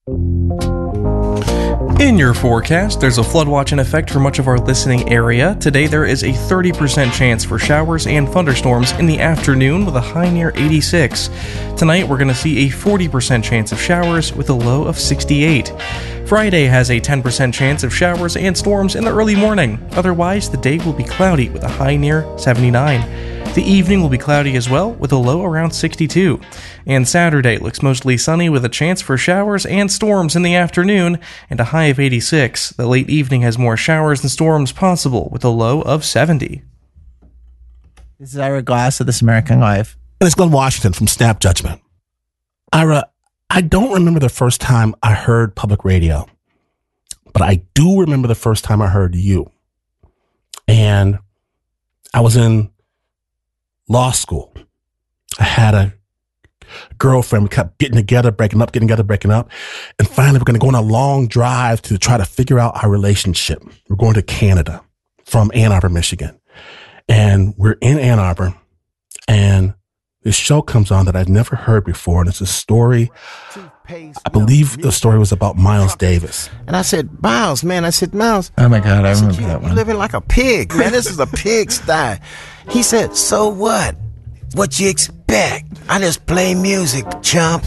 In your forecast, there's a flood watch in effect for much of our listening area. Today, there is a 30% chance for showers and thunderstorms in the afternoon with a high near 86. Tonight, we're going to see a 40% chance of showers with a low of 68. Friday has a 10% chance of showers and storms in the early morning. Otherwise, the day will be cloudy with a high near 79. The evening will be cloudy as well, with a low around 62. And Saturday looks mostly sunny with a chance for showers and storms in the afternoon and a high of 86. The late evening has more showers and storms possible with a low of 70. This is Ira Glass of This American Life. And it's Glenn Washington from Snap Judgment. Ira, I don't remember the first time I heard public radio, but I do remember the first time I heard you. And I was in law school. I had a girlfriend. We kept getting together, breaking up. And finally, we're going to go on a long drive to try to figure out our relationship. We're going to Canada from Ann Arbor, Michigan. And we're in Ann Arbor, and this show comes on that I'd never heard before. And it's a story. I believe the story was about Miles Davis. And I said, Miles. Oh my God, I remember that one. You're living like a pig, man. This is a pigsty. He said, so what? What you expect? I just play music, chump.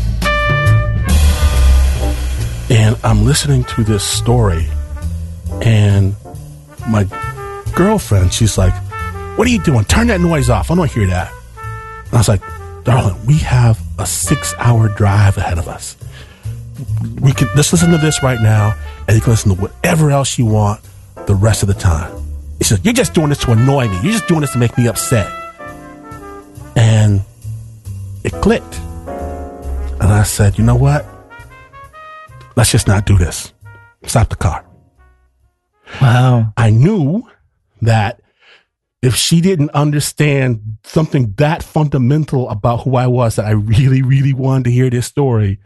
And I'm listening to this story, and my girlfriend, she's like, what are you doing? Turn that noise off. I don't hear that. And I was like, darling, we have a 6-hour drive ahead of us. We can just listen to this right now, and you can listen to whatever else you want the rest of the time. He said, you're just doing this to annoy me. You're just doing this to make me upset. And it clicked. And I said, you know what? Let's just not do this. Stop the car. Wow. I knew that if she didn't understand something that fundamental about who I was, that I really, really wanted to hear this story,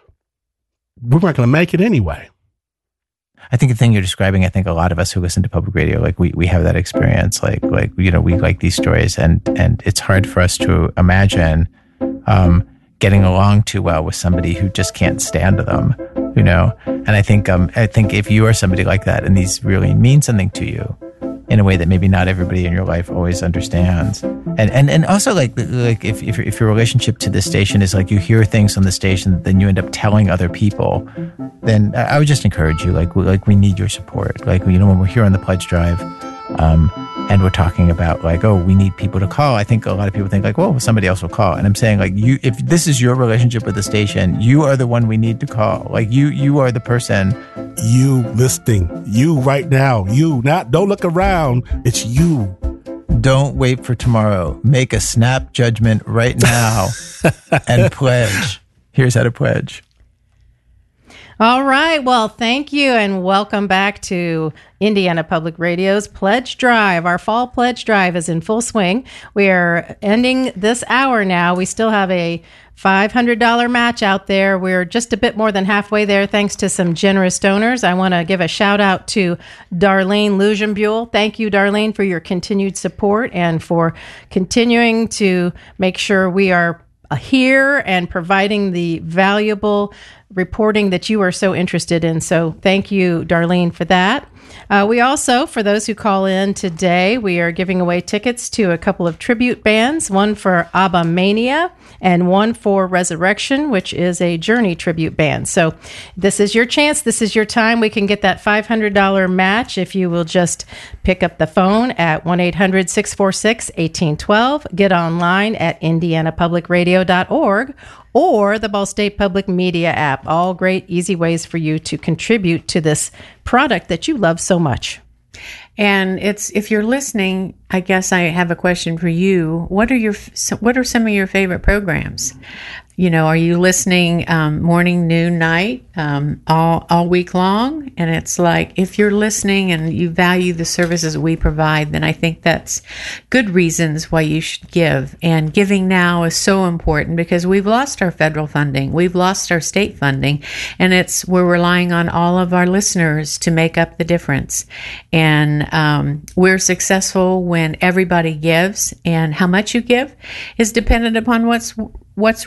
we weren't going to make it anyway. I think the thing you're describing, I think a lot of us who listen to public radio, like we have that experience, like, you know, we like these stories, and it's hard for us to imagine, getting along too well with somebody who just can't stand them, you know? And I think if you are somebody like that and these really mean something to you in a way that maybe not everybody in your life always understands. And also like if your relationship to the station is like you hear things on the station, then you end up telling other people, then I would just encourage you, like we need your support. Like, you know, when we're here on the Pledge Drive, and we're talking about like, oh, we need people to call. I think a lot of people think like, well, somebody else will call. And I'm saying like, if this is your relationship with the station, you are the one we need to call. Like you are the person. You listening, you right now, don't look around. It's you. Don't wait for tomorrow. Make a snap judgment right now and pledge. Here's how to pledge. All right. Well, thank you and welcome back to Indiana Public Radio's Pledge Drive. Our fall pledge drive is in full swing. We are ending this hour now. We still have a $500 match out there. We're just a bit more than halfway there thanks to some generous donors. I want to give a shout out to Darlene Lugenbuhl. Thank you, Darlene, for your continued support and for continuing to make sure we are here and providing the valuable reporting that you are so interested in. So thank you, Darlene, for that. We also, for those who call in today, we are giving away tickets to a couple of tribute bands, one for ABBA Mania and one for Resurrection, which is a Journey tribute band. So this is your chance. This is your time. We can get that $500 match if you will just pick up the phone at 1-800-646-1812, get online at indianapublicradio.org, or the Ball State Public Media app. All great, easy ways for you to contribute to this product that you love so much. And if you're listening, I guess I have a question for you. What are some of your favorite programs? You know, are you listening morning, noon, night, all week long? And it's like, if you're listening and you value the services we provide, then I think that's good reasons why you should give. And giving now is so important because we've lost our federal funding. We've lost our state funding. And we're relying on all of our listeners to make up the difference. And we're successful when everybody gives. And how much you give is dependent upon what's